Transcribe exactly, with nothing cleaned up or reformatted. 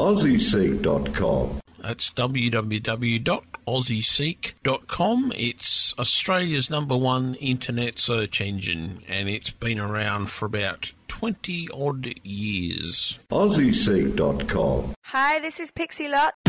aussie seek dot com. That's w w w dot aussie seek dot com. It's Australia's number one internet search engine, and it's been around for about twenty odd years. aussie seek dot com. Hi, this is Pixie Lott,